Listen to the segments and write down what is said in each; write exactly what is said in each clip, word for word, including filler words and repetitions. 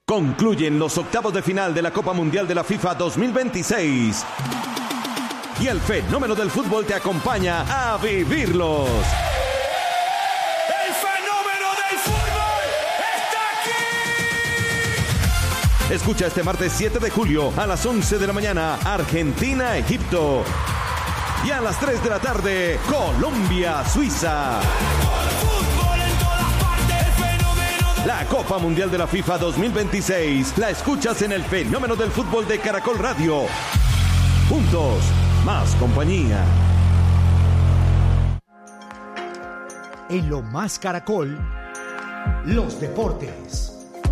Concluyen los octavos de final de la Copa Mundial de la FIFA dos mil veintiséis. Y el fenómeno del fútbol te acompaña a vivirlos. ¡El fenómeno del fútbol está aquí! Escucha este martes siete de julio a las once de la mañana Argentina-Egipto. Y a las tres de la tarde Colombia-Suiza. La Copa Mundial de la FIFA dos mil veintiséis la escuchas en el fenómeno del fútbol de Caracol Radio. Juntos, más compañía. En Lo Más Caracol, los deportes.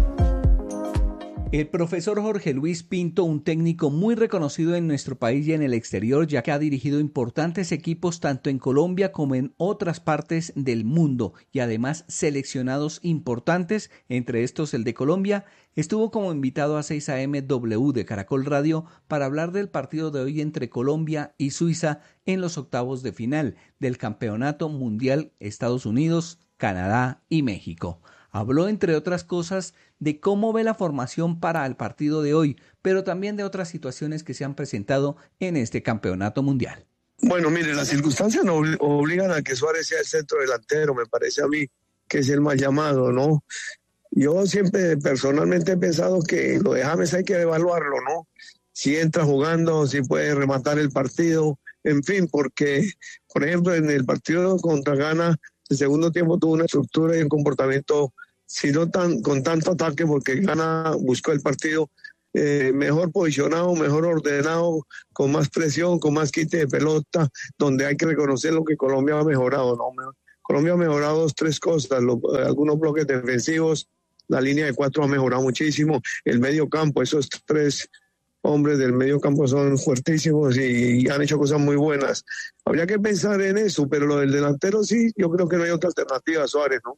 El profesor Jorge Luis Pinto, un técnico muy reconocido en nuestro país y en el exterior, ya que ha dirigido importantes equipos tanto en Colombia como en otras partes del mundo y además seleccionados importantes, entre estos el de Colombia, estuvo como invitado a seis A M W de Caracol Radio para hablar del partido de hoy entre Colombia y Suiza en los octavos de final del Campeonato Mundial Estados Unidos, Canadá y México. Habló, entre otras cosas, de cómo ve la formación para el partido de hoy, pero también de otras situaciones que se han presentado en este campeonato mundial. Bueno, mire, las circunstancias no obligan a que Suárez sea el centro delantero, me parece a mí que es el más llamado, ¿no? Yo siempre personalmente he pensado que lo de James hay que evaluarlo, ¿no? Si entra jugando, si puede rematar el partido, en fin, porque, por ejemplo, en el partido contra Ghana, el segundo tiempo tuvo una estructura y un comportamiento, si no tan, con tanto ataque, porque Ghana buscó el partido eh, mejor posicionado, mejor ordenado, con más presión, con más quite de pelota, donde hay que reconocer lo que Colombia ha mejorado, ¿no? Colombia ha mejorado dos, tres cosas, lo, algunos bloques defensivos, la línea de cuatro ha mejorado muchísimo, el medio campo, esos tres hombres del medio campo son fuertísimos y han hecho cosas muy buenas. Habría que pensar en eso, pero lo del delantero sí, yo creo que no hay otra alternativa a Suárez, ¿no?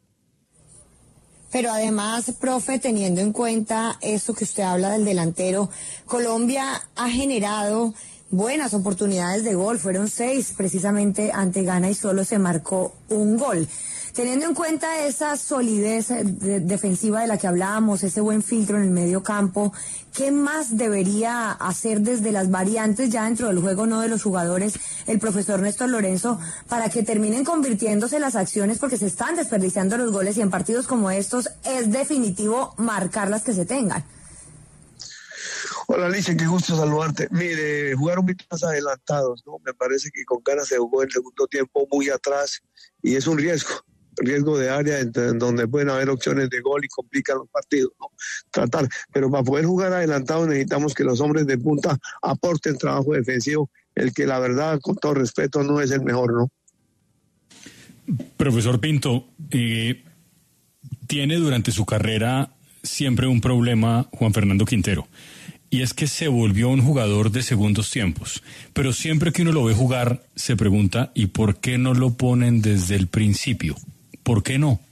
Pero además, profe, teniendo en cuenta eso que usted habla del delantero, Colombia ha generado buenas oportunidades de gol, fueron seis precisamente ante Ghana y solo se marcó un gol. Teniendo en cuenta esa solidez de, defensiva de la que hablábamos, ese buen filtro en el medio campo, ¿qué más debería hacer desde las variantes ya dentro del juego, no de los jugadores, el profesor Néstor Lorenzo, para que terminen convirtiéndose las acciones, porque se están desperdiciando los goles y en partidos como estos es definitivo marcar las que se tengan? Hola Alicia, qué gusto saludarte. Mire, jugaron muy más adelantados, ¿no? Me parece que con Ghana se jugó el segundo tiempo muy atrás y es un riesgo. riesgo de área en donde pueden haber opciones de gol y complican los partidos, ¿no? Tratar, pero para poder jugar adelantado necesitamos que los hombres de punta aporten trabajo defensivo, el que la verdad, con todo respeto, no es el mejor, ¿no? Profesor Pinto, eh, tiene durante su carrera siempre un problema Juan Fernando Quintero, y es que se volvió un jugador de segundos tiempos, pero siempre que uno lo ve jugar se pregunta, ¿y por qué no lo ponen desde el principio? ¿Por qué no?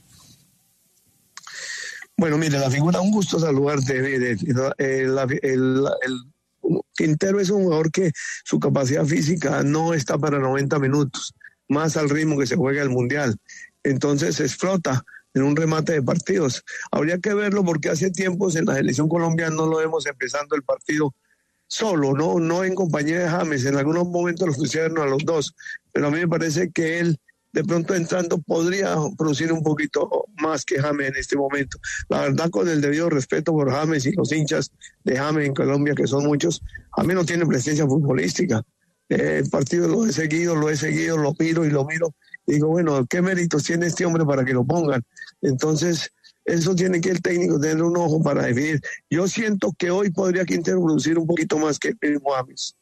Bueno, mire, la figura, un gusto saludarte. El, el, el, el Quintero es un jugador que su capacidad física no está para noventa minutos, más al ritmo que se juega el Mundial. Entonces se explota en un remate de partidos. Habría que verlo porque hace tiempos en la selección colombiana no lo vemos empezando el partido solo, no, no en compañía de James. En algunos momentos lo pusieron a los dos, pero a mí me parece que él de pronto entrando podría producir un poquito más que James en este momento. La verdad, con el debido respeto por James y los hinchas de James en Colombia, que son muchos, James no tiene presencia futbolística. Eh, el partido lo he seguido, lo he seguido, lo miro y lo miro. Y digo, bueno, ¿qué méritos tiene este hombre para que lo pongan? Entonces, eso tiene que el técnico tener un ojo para definir. Yo siento que hoy podría Quintero producir un poquito más que el mismo James.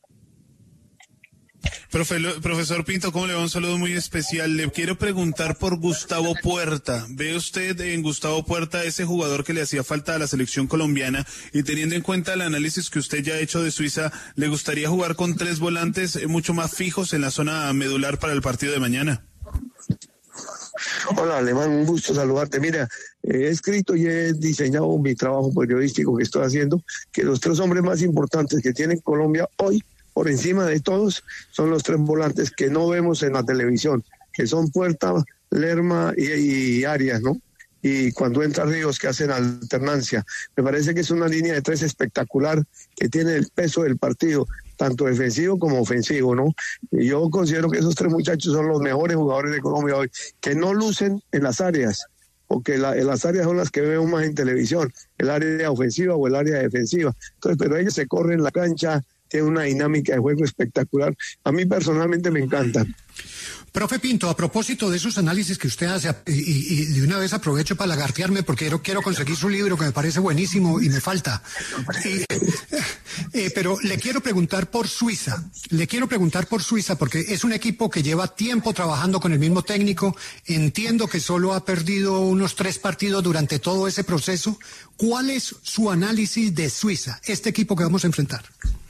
Profe, profesor Pinto, ¿cómo le va? Un saludo muy especial. Le quiero preguntar por Gustavo Puerta. ¿Ve usted en Gustavo Puerta ese jugador que le hacía falta a la selección colombiana? Y teniendo en cuenta el análisis que usted ya ha hecho de Suiza, ¿le gustaría jugar con tres volantes mucho más fijos en la zona medular para el partido de mañana? Hola, Alemán, un gusto saludarte. Mira, he escrito y he diseñado mi trabajo periodístico que estoy haciendo, que los tres hombres más importantes que tiene Colombia hoy, por encima de todos, son los tres volantes que no vemos en la televisión, que son Puerta, Lerma y, y Arias, ¿no? y cuando entra Ríos, que hacen alternancia. Me parece que es una línea de tres espectacular que tiene el peso del partido, tanto defensivo como ofensivo, ¿no? Y yo considero que esos tres muchachos son los mejores jugadores de Colombia hoy, que no lucen en las áreas, porque la, en las áreas son las que vemos más en televisión, el área ofensiva o el área defensiva. Entonces, pero ellos se corren la cancha, tienen una dinámica de juego espectacular. A mí personalmente me encantan. Profe Pinto, a propósito de esos análisis que usted hace, y, y de una vez aprovecho para lagartearme porque quiero, quiero conseguir su libro que me parece buenísimo y me falta. Eh, eh, pero le quiero preguntar por Suiza, le quiero preguntar por Suiza porque es un equipo que lleva tiempo trabajando con el mismo técnico. Entiendo que solo ha perdido unos tres partidos durante todo ese proceso. ¿Cuál es su análisis de Suiza, este equipo que vamos a enfrentar?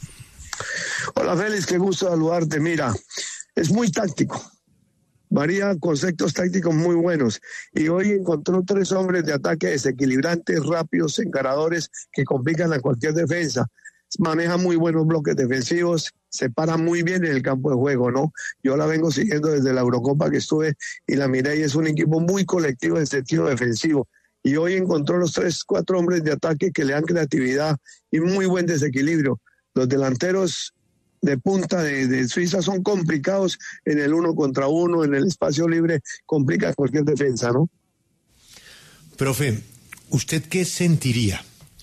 Hola Félix, qué gusto saludarte. Mira, es muy táctico. Varía conceptos tácticos muy buenos y hoy encontró tres hombres de ataque desequilibrantes, rápidos, encaradores que complican a cualquier defensa. Maneja muy buenos bloques defensivos, se para muy bien en el campo de juego, ¿no? Yo la vengo siguiendo desde la Eurocopa que estuve y la miré y es un equipo muy colectivo en sentido defensivo. Y hoy encontró los tres, cuatro hombres de ataque que le dan creatividad y muy buen desequilibrio. Los delanteros de punta de, de Suiza son complicados en el uno contra uno, en el espacio libre, complica cualquier defensa, ¿no? Profe, ¿usted qué sentiría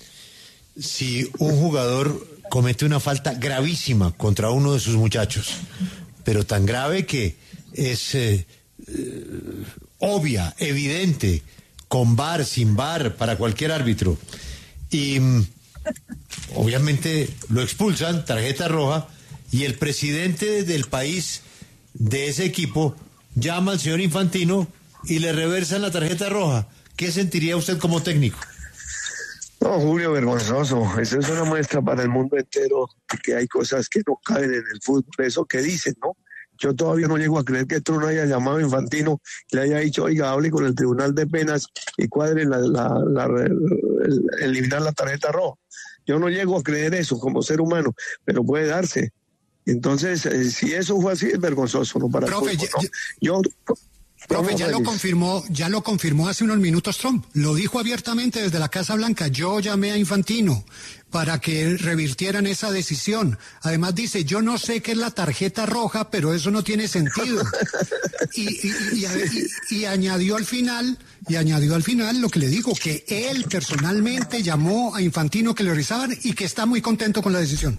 si un jugador comete una falta gravísima contra uno de sus muchachos, pero tan grave que es eh, eh, obvia, evidente, con V A R, sin V A R, para cualquier árbitro, y mm, obviamente lo expulsan, tarjeta roja, y el presidente del país de ese equipo llama al señor Infantino y le reversan la tarjeta roja? ¿Qué sentiría usted como técnico? No, Julio, vergonzoso. Eso es una muestra para el mundo entero de que hay cosas que no caben en el fútbol. Eso que dicen, ¿no? Yo todavía no llego a creer que Trump haya llamado a Infantino y le haya dicho, oiga, hable con el Tribunal de Penas y cuadren la, la, la, la, el, eliminar la tarjeta roja. Yo no llego a creer eso como ser humano, pero puede darse. Entonces, eh, si eso fue así, es vergonzoso, ¿no? Para Profe, el fútbol, ya, ¿no? Yo, Profe, ya lo confirmó, ya lo confirmó hace unos minutos Trump. Lo dijo abiertamente desde la Casa Blanca. Yo llamé a Infantino para que revirtieran esa decisión. Además dice, yo no sé qué es la tarjeta roja, pero eso no tiene sentido. Y, y, y, y, y añadió al final, y añadió al final lo que le digo, que él personalmente llamó a Infantino que le revisaban y que está muy contento con la decisión.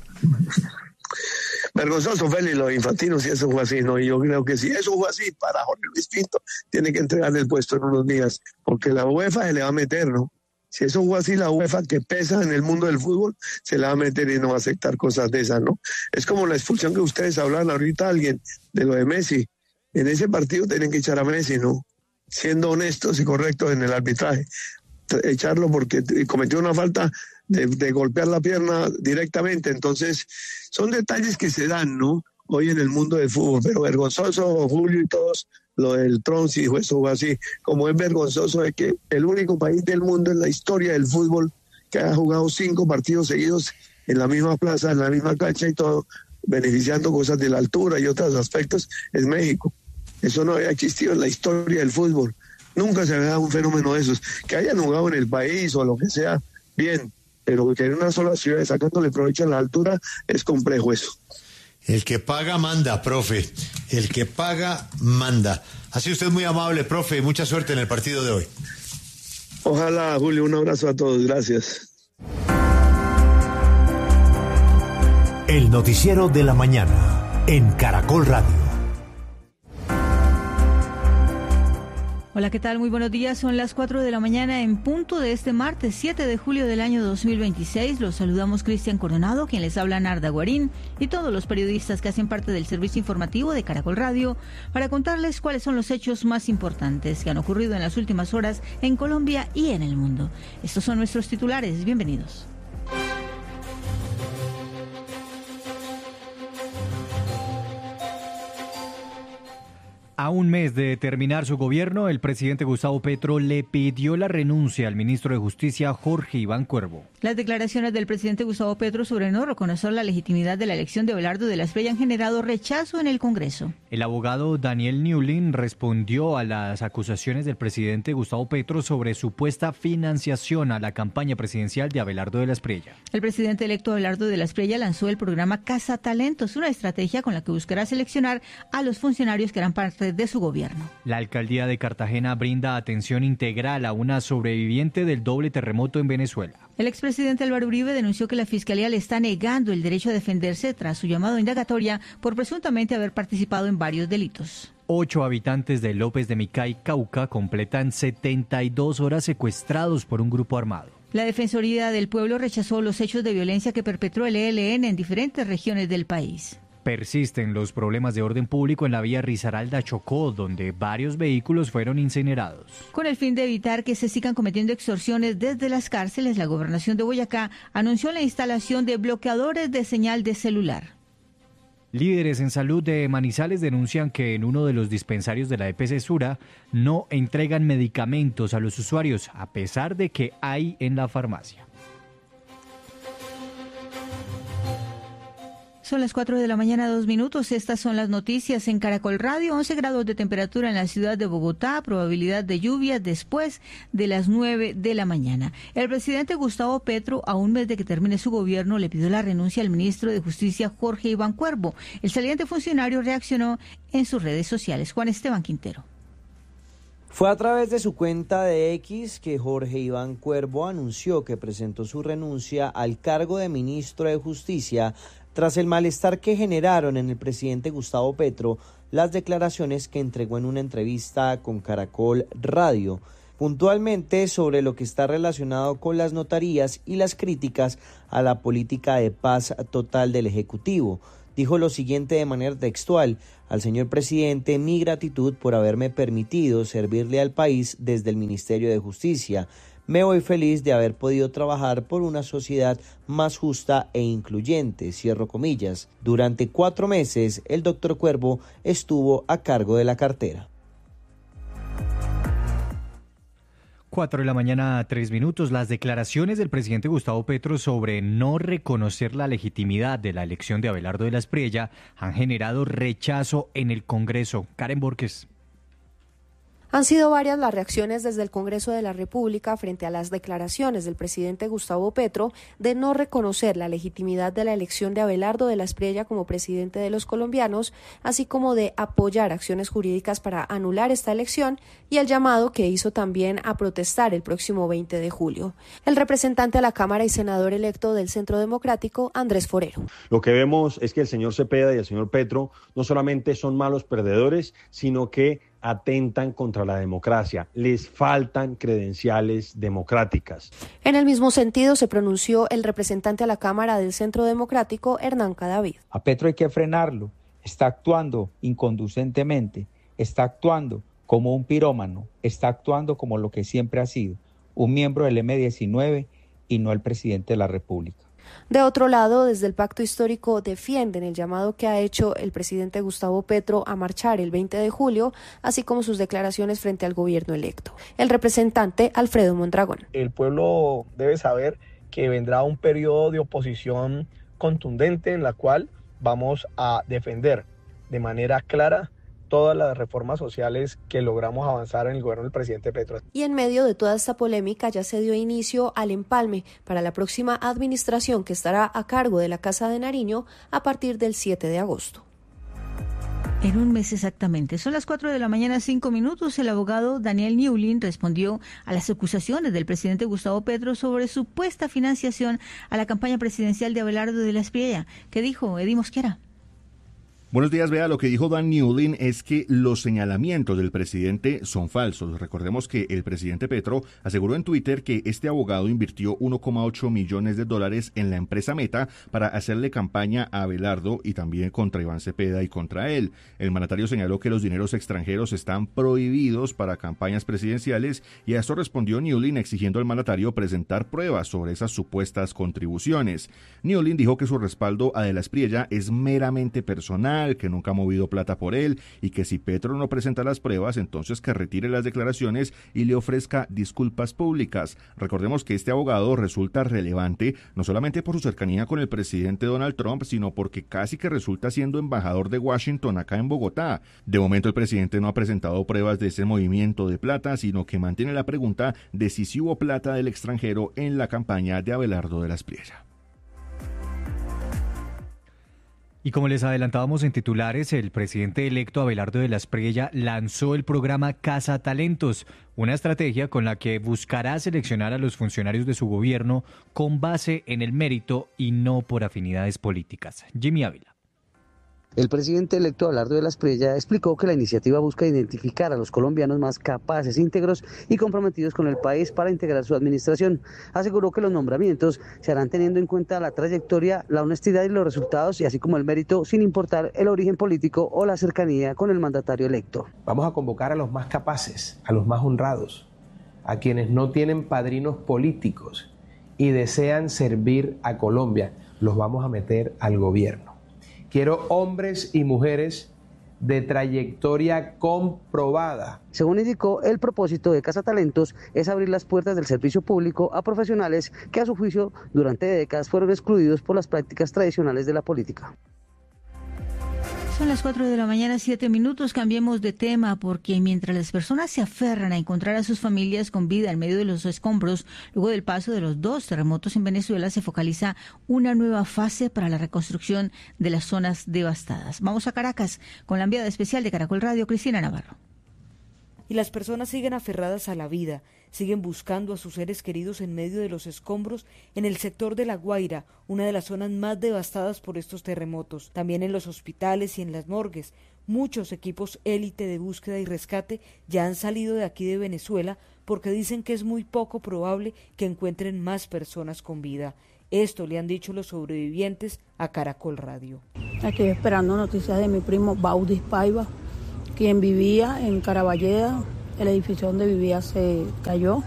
Vergonzoso, Félix, lo de Infantino, si eso fue así, ¿no? Y yo creo que si eso fue así, para Jorge Luis Pinto, tiene que entregarle el puesto en unos días, porque la UEFA se le va a meter, ¿no? Si eso fue así, la UEFA, que pesa en el mundo del fútbol, se la va a meter y no va a aceptar cosas de esas, ¿no? Es como la expulsión que ustedes hablan ahorita, alguien, de lo de Messi. En ese partido tienen que echar a Messi, ¿no? Siendo honestos y correctos en el arbitraje. Echarlo porque cometió una falta de, de golpear la pierna directamente. Entonces, son detalles que se dan, ¿no? Hoy en el mundo del fútbol, pero vergonzoso, Julio y todos, lo del Trump, si eso fue así, como es vergonzoso de que el único país del mundo en la historia del fútbol que ha jugado cinco partidos seguidos en la misma plaza, en la misma cancha y todo, beneficiando cosas de la altura y otros aspectos, es México. Eso no había existido en la historia del fútbol. Nunca se había dado un fenómeno de esos. Que hayan jugado en el país o lo que sea, bien, pero que en una sola ciudad sacándole provecho a la altura es complejo eso. El que paga manda, profe. El que paga manda. Ha sido usted muy amable, profe. Mucha suerte en el partido de hoy. Ojalá, Julio. Un abrazo a todos. Gracias. El noticiero de la mañana en Caracol Radio. Hola, ¿qué tal? Muy buenos días. Son las cuatro de la mañana en punto de este martes siete de julio del año dos mil veintiséis. Los saludamos Cristian Coronado, quien les habla Narda Guarín, y todos los periodistas que hacen parte del servicio informativo de Caracol Radio para contarles cuáles son los hechos más importantes que han ocurrido en las últimas horas en Colombia y en el mundo. Estos son nuestros titulares. Bienvenidos. A un mes de terminar su gobierno, el presidente Gustavo Petro le pidió la renuncia al ministro de Justicia, Jorge Iván Cuervo. Las declaraciones del presidente Gustavo Petro sobre no reconocer la legitimidad de la elección de Abelardo de la Espriella han generado rechazo en el Congreso. El abogado Daniel Newlin respondió a las acusaciones del presidente Gustavo Petro sobre supuesta financiación a la campaña presidencial de Abelardo de la Espriella. El presidente electo Abelardo de la Espriella lanzó el programa Casa Talentos, una estrategia con la que buscará seleccionar a los funcionarios que harán parte de su gobierno. La alcaldía de Cartagena brinda atención integral a una sobreviviente del doble terremoto en Venezuela. El expresidente Álvaro Uribe denunció que la Fiscalía le está negando el derecho a defenderse tras su llamado a indagatoria por presuntamente haber participado en varios delitos. Ocho habitantes de López de Micay, Cauca, completan setenta y dos horas secuestrados por un grupo armado. La Defensoría del Pueblo rechazó los hechos de violencia que perpetró el E L N en diferentes regiones del país. Persisten los problemas de orden público en la vía Risaralda-Chocó, donde varios vehículos fueron incinerados. Con el fin de evitar que se sigan cometiendo extorsiones desde las cárceles, la Gobernación de Boyacá anunció la instalación de bloqueadores de señal de celular. Líderes en salud de Manizales denuncian que en uno de los dispensarios de la E P S Sura no entregan medicamentos a los usuarios, a pesar de que hay en la farmacia. Son las cuatro de la mañana, dos minutos. Estas son las noticias en Caracol Radio. once grados de temperatura en la ciudad de Bogotá, probabilidad de lluvia después de las nueve de la mañana. El presidente Gustavo Petro, a un mes de que termine su gobierno, le pidió la renuncia al ministro de Justicia, Jorge Iván Cuervo. El saliente funcionario reaccionó en sus redes sociales. Juan Esteban Quintero. Fue a través de su cuenta de X que Jorge Iván Cuervo anunció que presentó su renuncia al cargo de ministro de Justicia tras el malestar que generaron en el presidente Gustavo Petro las declaraciones que entregó en una entrevista con Caracol Radio, puntualmente sobre lo que está relacionado con las notarías y las críticas a la política de paz total del Ejecutivo. Dijo lo siguiente de manera textual: al señor presidente, mi gratitud por haberme permitido servirle al país desde el Ministerio de Justicia. Me voy feliz de haber podido trabajar por una sociedad más justa e incluyente, cierro comillas. Durante cuatro meses, el doctor Cuervo estuvo a cargo de la cartera. Cuatro de la mañana, tres minutos. Las declaraciones del presidente Gustavo Petro sobre no reconocer la legitimidad de la elección de Abelardo de la Espriella han generado rechazo en el Congreso. Karen Borges. Han sido varias las reacciones desde el Congreso de la República frente a las declaraciones del presidente Gustavo Petro de no reconocer la legitimidad de la elección de Abelardo de la Espriella como presidente de los colombianos, así como de apoyar acciones jurídicas para anular esta elección y el llamado que hizo también a protestar el próximo veinte de julio. El representante a la Cámara y senador electo del Centro Democrático, Andrés Forero. Lo que vemos es que el señor Cepeda y el señor Petro no solamente son malos perdedores, sino que atentan contra la democracia, les faltan credenciales democráticas. En el mismo sentido se pronunció el representante a la Cámara del Centro Democrático, Hernán Cadavid. A Petro hay que frenarlo, está actuando inconducentemente, está actuando como un pirómano, está actuando como lo que siempre ha sido, un miembro del eme diecinueve y no el presidente de la República. De otro lado, desde el Pacto Histórico defienden el llamado que ha hecho el presidente Gustavo Petro a marchar el veinte de julio, así como sus declaraciones frente al gobierno electo. El representante Alfredo Mondragón. El pueblo debe saber que vendrá un periodo de oposición contundente en la cual vamos a defender de manera clara todas las reformas sociales que logramos avanzar en el gobierno del presidente Petro. Y en medio de toda esta polémica ya se dio inicio al empalme para la próxima administración que estará a cargo de la Casa de Nariño a partir del siete de agosto. En un mes exactamente. Son las cuatro de la mañana, cinco minutos. El abogado Daniel Newlin respondió a las acusaciones del presidente Gustavo Petro sobre supuesta financiación a la campaña presidencial de Abelardo de la Espriella. ¿Qué dijo Eddie Mosquera? Buenos días, vea, lo que dijo Dan Newlin es que los señalamientos del presidente son falsos. Recordemos que el presidente Petro aseguró en Twitter que este abogado invirtió uno coma ocho millones de dólares en la empresa Meta para hacerle campaña a Abelardo y también contra Iván Cepeda y contra él. El mandatario señaló que los dineros extranjeros están prohibidos para campañas presidenciales y a esto respondió Newlin exigiendo al mandatario presentar pruebas sobre esas supuestas contribuciones. Newlin dijo que su respaldo a De la Espriella es meramente personal ilegal, que nunca ha movido plata por él y que si Petro no presenta las pruebas, entonces que retire las declaraciones y le ofrezca disculpas públicas. Recordemos que este abogado resulta relevante no solamente por su cercanía con el presidente Donald Trump, sino porque casi que resulta siendo embajador de Washington acá en Bogotá. De momento el presidente no ha presentado pruebas de ese movimiento de plata, sino que mantiene la pregunta de si sí hubo plata del extranjero en la campaña de Abelardo de la Espriella. Y como les adelantábamos en titulares, el presidente electo Abelardo de la Espriella lanzó el programa Casa Talentos, una estrategia con la que buscará seleccionar a los funcionarios de su gobierno con base en el mérito y no por afinidades políticas. Jimmy Ávila. El presidente electo Abelardo de la Espriella explicó que la iniciativa busca identificar a los colombianos más capaces, íntegros y comprometidos con el país para integrar su administración. Aseguró que los nombramientos se harán teniendo en cuenta la trayectoria, la honestidad y los resultados, y así como el mérito, sin importar el origen político o la cercanía con el mandatario electo. Vamos a convocar a los más capaces, a los más honrados, a quienes no tienen padrinos políticos y desean servir a Colombia. Los vamos a meter al gobierno. Quiero hombres y mujeres de trayectoria comprobada. Según indicó, el propósito de Casa Talentos es abrir las puertas del servicio público a profesionales que a su juicio durante décadas fueron excluidos por las prácticas tradicionales de la política. Son las cuatro de la mañana, siete minutos. Cambiemos de tema porque mientras las personas se aferran a encontrar a sus familias con vida en medio de los escombros, luego del paso de los dos terremotos en Venezuela, se focaliza una nueva fase para la reconstrucción de las zonas devastadas. Vamos a Caracas con la enviada especial de Caracol Radio, Cristina Navarro. Y las personas siguen aferradas a la vida, siguen buscando a sus seres queridos en medio de los escombros en el sector de La Guaira, una de las zonas más devastadas por estos terremotos. También en los hospitales y en las morgues. Muchos equipos élite de búsqueda y rescate ya han salido de aquí de Venezuela porque dicen que es muy poco probable que encuentren más personas con vida. Esto le han dicho los sobrevivientes a Caracol Radio. Estoy esperando noticias de mi primo Baudis Paiva, quien vivía en Caraballeda. El edificio donde vivía se cayó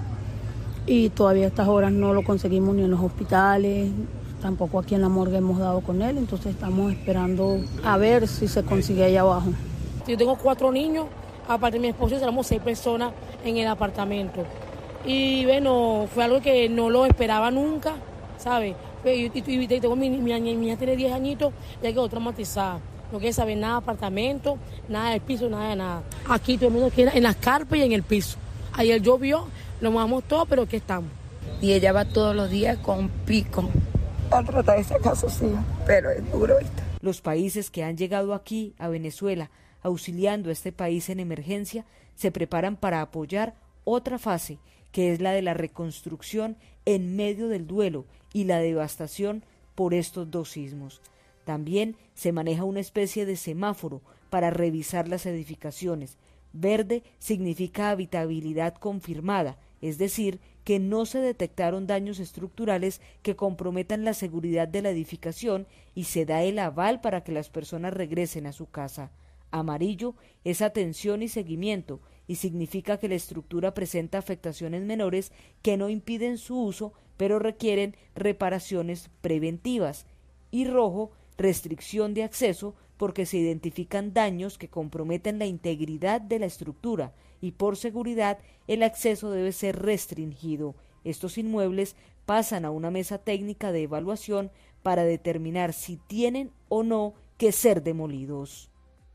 y todavía a estas horas no lo conseguimos ni en los hospitales, tampoco aquí en la morgue hemos dado con él, entonces estamos esperando a ver si se consigue allá abajo. Yo tengo cuatro niños, aparte de mi esposo, éramos seis personas en el apartamento. Y bueno, fue algo que no lo esperaba nunca, ¿sabes? Y, y, y tengo mi, mi, mi, mi hija tiene diez añitos, ya quedó traumatizada. No quiere saber nada de apartamento, nada del piso, nada de nada. Aquí todo el mundo quiere en las carpas y en el piso. Ayer llovió, lo mojamos todo, pero aquí estamos. Y ella va todos los días con pico a tratar de sacar a sus hijos, pero es duro esto. Los países que han llegado aquí, a Venezuela, auxiliando a este país en emergencia, se preparan para apoyar otra fase, que es la de la reconstrucción en medio del duelo y la devastación por estos dos sismos. También se maneja una especie de semáforo para revisar las edificaciones. Verde significa habitabilidad confirmada, es decir, que no se detectaron daños estructurales que comprometan la seguridad de la edificación y se da el aval para que las personas regresen a su casa. Amarillo es atención y seguimiento y significa que la estructura presenta afectaciones menores que no impiden su uso, pero requieren reparaciones preventivas. Y rojo, restricción de acceso porque se identifican daños que comprometen la integridad de la estructura y por seguridad el acceso debe ser restringido. Estos inmuebles pasan a una mesa técnica de evaluación para determinar si tienen o no que ser demolidos.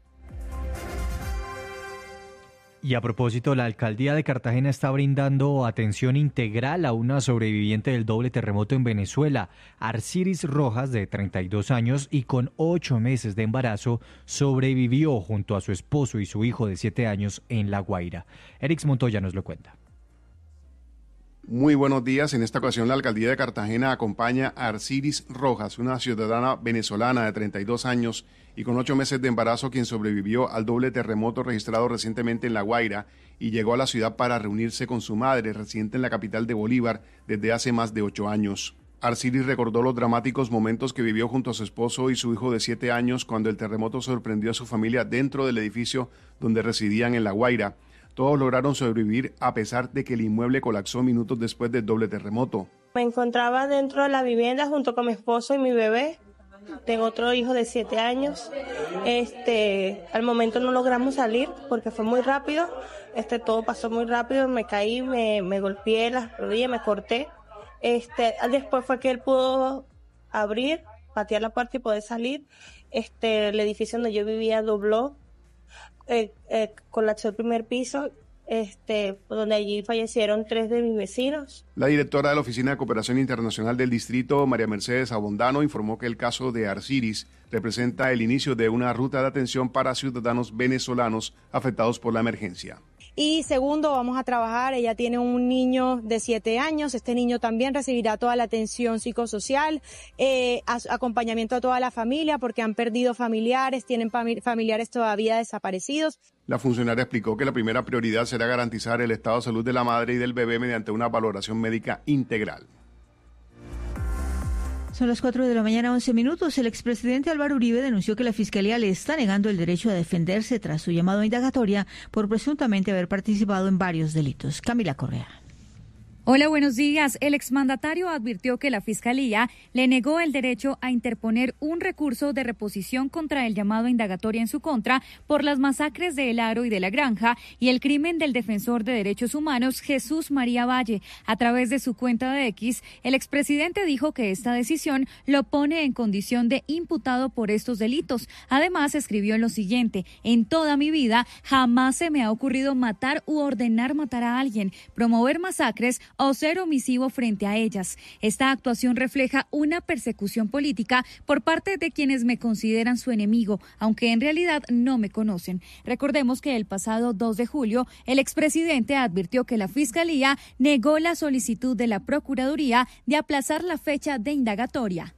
Y a propósito, la alcaldía de Cartagena está brindando atención integral a una sobreviviente del doble terremoto en Venezuela. Arciris Rojas, de treinta y dos años y con ocho meses de embarazo, sobrevivió junto a su esposo y su hijo de siete años en La Guaira. Erix Montoya nos lo cuenta. Muy buenos días. En esta ocasión la alcaldía de Cartagena acompaña a Arciris Rojas, una ciudadana venezolana de treinta y dos años y con ocho meses de embarazo, quien sobrevivió al doble terremoto registrado recientemente en La Guaira y llegó a la ciudad para reunirse con su madre, residente en la capital de Bolívar desde hace más de ocho años. Arciris recordó los dramáticos momentos que vivió junto a su esposo y su hijo de siete años cuando el terremoto sorprendió a su familia dentro del edificio donde residían en La Guaira. Todos lograron sobrevivir a pesar de que el inmueble colapsó minutos después del doble terremoto. Me encontraba dentro de la vivienda junto con mi esposo y mi bebé tengo otro hijo de siete años. Este, al momento no logramos salir porque fue muy rápido. Este, todo pasó muy rápido, me caí, me, me golpeé las rodillas, me corté. Este, después fue que él pudo abrir, patear la puerta y poder salir. Este, el edificio donde yo vivía dobló, eh, eh, colapsó el primer piso, este, donde allí fallecieron tres de mis vecinos. La directora de la Oficina de Cooperación Internacional del Distrito, María Mercedes Abondano, informó que el caso de Arciris representa el inicio de una ruta de atención para ciudadanos venezolanos afectados por la emergencia. Y segundo, vamos a trabajar, ella tiene un niño de siete años, este niño también recibirá toda la atención psicosocial, eh, acompañamiento a toda la familia porque han perdido familiares, tienen familiares todavía desaparecidos. La funcionaria explicó que la primera prioridad será garantizar el estado de salud de la madre y del bebé mediante una valoración médica integral. Son las cuatro de la mañana, once minutos. El expresidente Álvaro Uribe denunció que la Fiscalía le está negando el derecho a defenderse tras su llamado a indagatoria por presuntamente haber participado en varios delitos. Camila Correa. Hola, buenos días. El exmandatario advirtió que la Fiscalía le negó el derecho a interponer un recurso de reposición contra el llamado a indagatoria en su contra por las masacres de El Aro y de La Granja y el crimen del defensor de derechos humanos Jesús María Valle. A través de su cuenta de X, el expresidente dijo que esta decisión lo pone en condición de imputado por estos delitos. Además, escribió lo siguiente: en toda mi vida jamás se me ha ocurrido matar u ordenar matar a alguien, promover masacres o ser omisivo frente a ellas. Esta actuación refleja una persecución política por parte de quienes me consideran su enemigo, aunque en realidad no me conocen. Recordemos que el pasado dos de julio, el expresidente advirtió que la Fiscalía negó la solicitud de la Procuraduría de aplazar la fecha de indagatoria.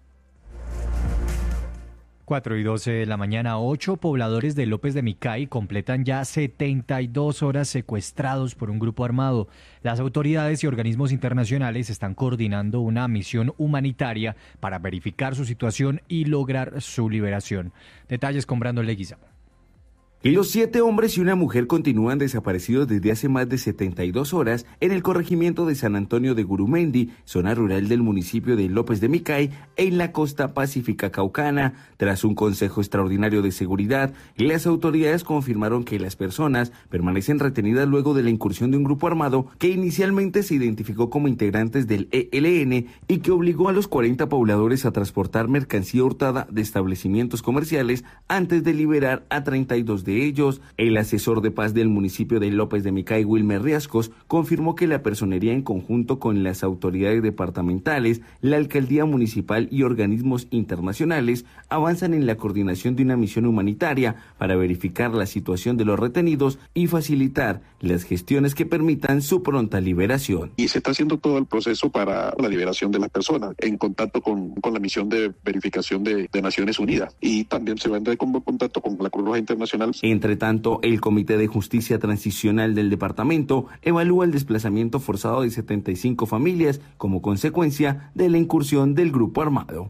cuatro y doce de la mañana, ocho pobladores de López de Micay completan ya setenta y dos horas secuestrados por un grupo armado. Las autoridades y organismos internacionales están coordinando una misión humanitaria para verificar su situación y lograr su liberación. Detalles con Brandon Leguizamo. Los siete hombres y una mujer continúan desaparecidos desde hace más de setenta y dos horas en el corregimiento de San Antonio de Gurumendi, zona rural del municipio de López de Micay, en la costa pacífica caucana. Tras un consejo extraordinario de seguridad, las autoridades confirmaron que las personas permanecen retenidas luego de la incursión de un grupo armado que inicialmente se identificó como integrantes del E L N y que obligó a los cuarenta pobladores a transportar mercancía hurtada de establecimientos comerciales antes de liberar a treinta y dos de ellos. El asesor de paz del municipio de López de Micay, Wilmer Riascos, confirmó que la personería, en conjunto con las autoridades departamentales, la alcaldía municipal y organismos internacionales, avanzan en la coordinación de una misión humanitaria para verificar la situación de los retenidos y facilitar las gestiones que permitan su pronta liberación. Y se está haciendo todo el proceso para la liberación de las personas, en contacto con, con la misión de verificación de, de Naciones Unidas, y también se va a entrar en contacto con la Cruz Roja Internacional. Entre tanto, el Comité de Justicia Transicional del departamento evalúa el desplazamiento forzado de setenta y cinco familias como consecuencia de la incursión del grupo armado.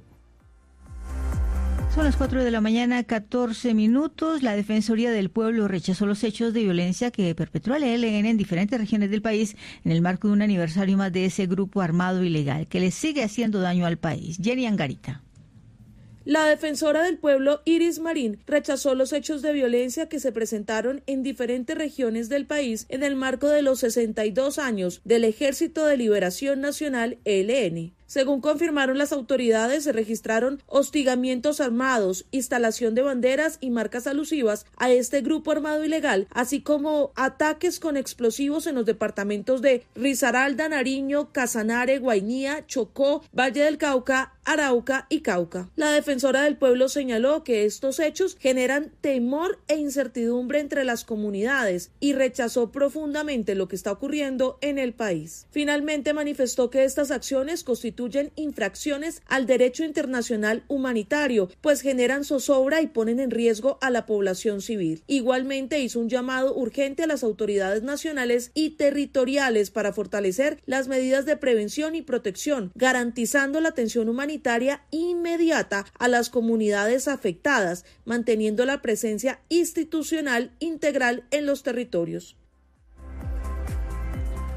Son las cuatro de la mañana, catorce minutos. La Defensoría del Pueblo rechazó los hechos de violencia que perpetró el E L N en diferentes regiones del país en el marco de un aniversario más de ese grupo armado ilegal que le sigue haciendo daño al país. Jenny Angarita. La defensora del pueblo, Iris Marín, rechazó los hechos de violencia que se presentaron en diferentes regiones del país en el marco de los sesenta y dos años del Ejército de Liberación Nacional, E L N. Según confirmaron las autoridades, se registraron hostigamientos armados, instalación de banderas y marcas alusivas a este grupo armado ilegal, así como ataques con explosivos en los departamentos de Risaralda, Nariño, Casanare, Guainía, Chocó, Valle del Cauca, Arauca y Cauca. La defensora del pueblo señaló que estos hechos generan temor e incertidumbre entre las comunidades y rechazó profundamente lo que está ocurriendo en el país. Finalmente manifestó que estas acciones constituyen infracciones al derecho internacional humanitario, pues generan zozobra y ponen en riesgo a la población civil. Igualmente hizo un llamado urgente a las autoridades nacionales y territoriales para fortalecer las medidas de prevención y protección, garantizando la atención humanitaria inmediata a las comunidades afectadas, manteniendo la presencia institucional integral en los territorios.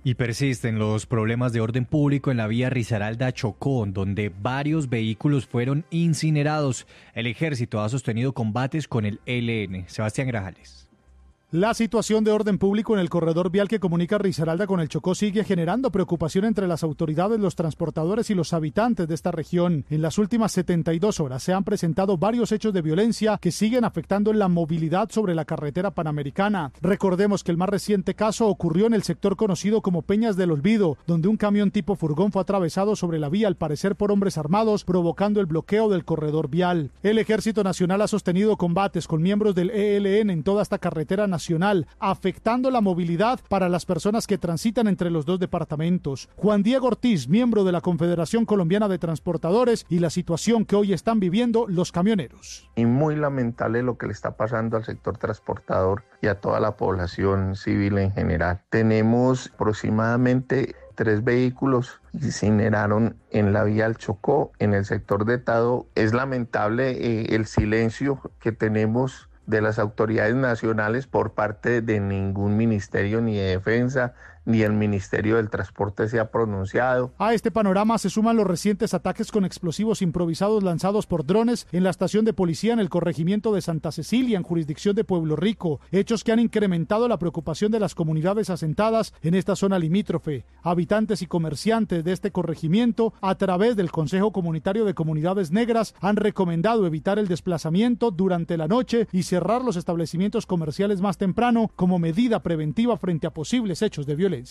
Y persisten los problemas de orden público en la vía Risaralda-Chocó, donde varios vehículos fueron incinerados. El ejército ha sostenido combates con el E L N. Sebastián Grajales. La situación de orden público en el corredor vial que comunica Risaralda con el Chocó sigue generando preocupación entre las autoridades, los transportadores y los habitantes de esta región. En las últimas setenta y dos horas se han presentado varios hechos de violencia que siguen afectando la movilidad sobre la carretera panamericana. Recordemos que el más reciente caso ocurrió en el sector conocido como Peñas del Olvido, donde un camión tipo furgón fue atravesado sobre la vía, al parecer por hombres armados, provocando el bloqueo del corredor vial. El Ejército Nacional ha sostenido combates con miembros del E L N en toda esta carretera nacional, afectando la movilidad para las personas que transitan entre los dos departamentos. Juan Diego Ortiz, miembro de la Confederación Colombiana de Transportadores, y la situación que hoy están viviendo los camioneros. Y muy lamentable lo que le está pasando al sector transportador y a toda la población civil en general. Tenemos aproximadamente tres vehículos que incineraron en la vía al Chocó, en el sector de Tado. Es lamentable eh, el silencio que tenemos de las autoridades nacionales por parte de ningún ministerio, ni de defensa, ni el Ministerio del Transporte se ha pronunciado. A este panorama se suman los recientes ataques con explosivos improvisados lanzados por drones en la estación de policía en el corregimiento de Santa Cecilia, en jurisdicción de Pueblo Rico, hechos que han incrementado la preocupación de las comunidades asentadas en esta zona limítrofe. Habitantes y comerciantes de este corregimiento, a través del Consejo Comunitario de Comunidades Negras, han recomendado evitar el desplazamiento durante la noche y cerrar los establecimientos comerciales más temprano como medida preventiva frente a posibles hechos de violencia.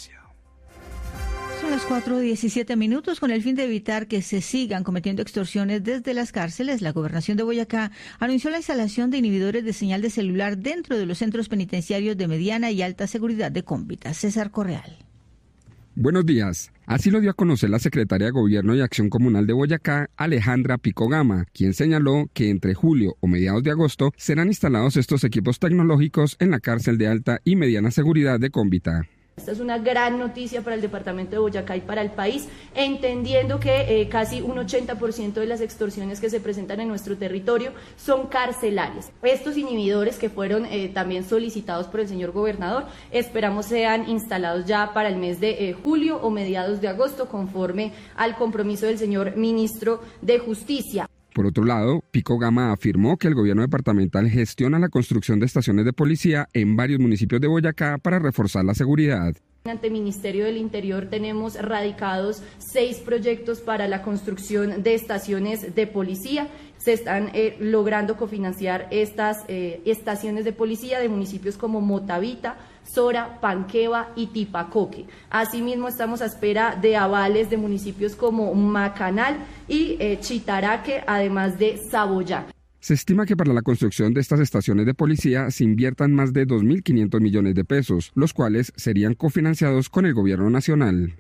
Son las cuatro diecisiete minutos. Con el fin de evitar que se sigan cometiendo extorsiones desde las cárceles, la Gobernación de Boyacá anunció la instalación de inhibidores de señal de celular dentro de los centros penitenciarios de mediana y alta seguridad de Cómbita. César Correal. Buenos días. Así lo dio a conocer la secretaria de Gobierno y Acción Comunal de Boyacá, Alejandra Pico Gama, quien señaló que entre julio o mediados de agosto serán instalados estos equipos tecnológicos en la cárcel de alta y mediana seguridad de Cómbita. Esta es una gran noticia para el departamento de Boyacá y para el país, entendiendo que eh, casi un ochenta por ciento de las extorsiones que se presentan en nuestro territorio son carcelarias. Estos inhibidores que fueron eh, también solicitados por el señor gobernador, esperamos sean instalados ya para el mes de eh, julio o mediados de agosto, conforme al compromiso del señor ministro de Justicia. Por otro lado, Pico Gama afirmó que el gobierno departamental gestiona la construcción de estaciones de policía en varios municipios de Boyacá para reforzar la seguridad. Ante el Ministerio del Interior tenemos radicados seis proyectos para la construcción de estaciones de policía. Se están eh, logrando cofinanciar estas eh, estaciones de policía de municipios como Motavita, Sora, Panqueva y Tipacoque. Asimismo, estamos a espera de avales de municipios como Macanal y eh, Chitaraque, además de Saboyá. Se estima que para la construcción de estas estaciones de policía se inviertan más de dos mil quinientos millones de pesos, los cuales serían cofinanciados con el gobierno nacional.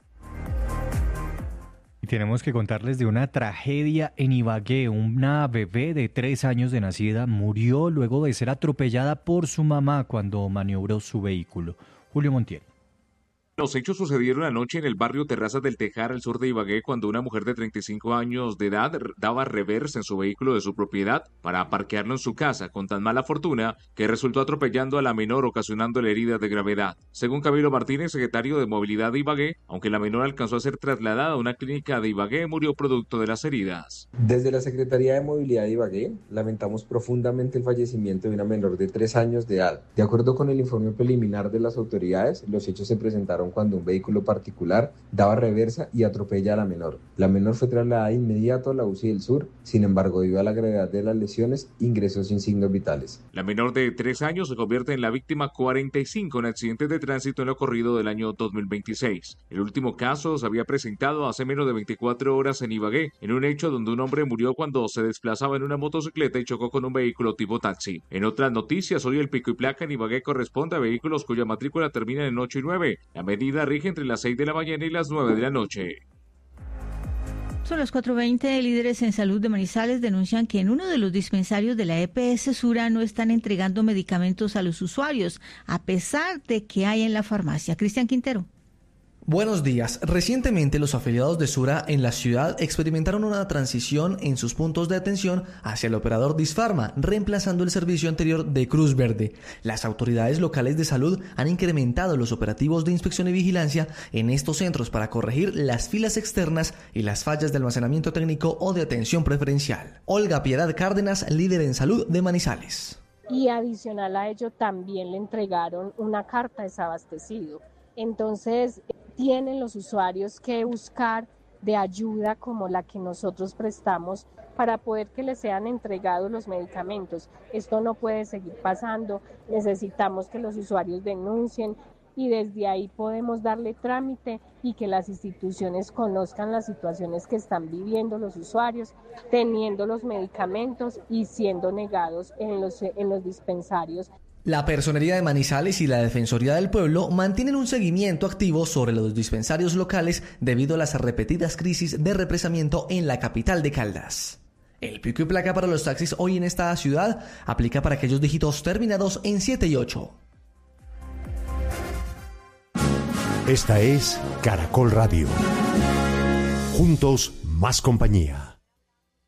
Y tenemos que contarles de una tragedia en Ibagué. Una bebé de tres años de nacida murió luego de ser atropellada por su mamá cuando maniobró su vehículo. Julio Montiel. Los hechos sucedieron anoche en el barrio Terrazas del Tejar, al sur de Ibagué, cuando una mujer de treinta y cinco años de edad daba reversa en su vehículo de su propiedad para parquearlo en su casa, con tan mala fortuna que resultó atropellando a la menor, ocasionándole heridas de gravedad. Según Camilo Martínez, secretario de Movilidad de Ibagué, aunque la menor alcanzó a ser trasladada a una clínica de Ibagué, murió producto de las heridas. Desde la Secretaría de Movilidad de Ibagué, lamentamos profundamente el fallecimiento de una menor de tres años de edad. De acuerdo con el informe preliminar de las autoridades, los hechos se presentaron cuando un vehículo particular daba reversa y atropella a la menor. La menor fue trasladada de inmediato a la U C I del Sur, sin embargo, debido a la gravedad de las lesiones, ingresó sin signos vitales. La menor de tres años se convierte en la víctima cuarenta y cinco en accidentes de tránsito en lo corrido del año dos mil veintiséis. El último caso se había presentado hace menos de veinticuatro horas en Ibagué, en un hecho donde un hombre murió cuando se desplazaba en una motocicleta y chocó con un vehículo tipo taxi. En otras noticias, hoy el pico y placa en Ibagué corresponde a vehículos cuya matrícula termina en ocho y nueve. La medida rige entre las seis de la mañana y las nueve de la noche. Son las cuatro veinte. Líderes en salud de Manizales denuncian que en uno de los dispensarios de la E P S Sura no están entregando medicamentos a los usuarios, a pesar de que hay en la farmacia. Cristian Quintero. Buenos días. Recientemente los afiliados de Sura en la ciudad experimentaron una transición en sus puntos de atención hacia el operador Disfarma, reemplazando el servicio anterior de Cruz Verde. Las autoridades locales de salud han incrementado los operativos de inspección y vigilancia en estos centros para corregir las filas externas y las fallas de almacenamiento técnico o de atención preferencial. Olga Piedad Cárdenas, líder en salud de Manizales. Y adicional a ello también le entregaron una carta desabastecido. Entonces, tienen los usuarios que buscar de ayuda como la que nosotros prestamos para poder que les sean entregados los medicamentos. Esto no puede seguir pasando, necesitamos que los usuarios denuncien y desde ahí podemos darle trámite y que las instituciones conozcan las situaciones que están viviendo los usuarios, teniendo los medicamentos y siendo negados en los, en los dispensarios. La Personería de Manizales y la Defensoría del Pueblo mantienen un seguimiento activo sobre los dispensarios locales debido a las repetidas crisis de represamiento en la capital de Caldas. El pico y placa para los taxis hoy en esta ciudad aplica para aquellos dígitos terminados en siete y ocho. Esta es Caracol Radio. Juntos, más compañía.